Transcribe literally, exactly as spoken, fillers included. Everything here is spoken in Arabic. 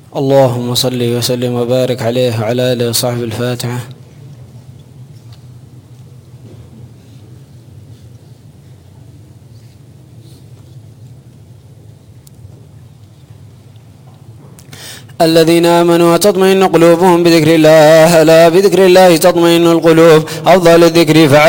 اللهم صل وسلم وبارك عليه وعلى آله وصحبه. الفاتحة. الذين آمنوا وتطمئن قلوبهم بذكر الله، ألا بذكر الله تطمئن القلوب. أفضل الذكر فعل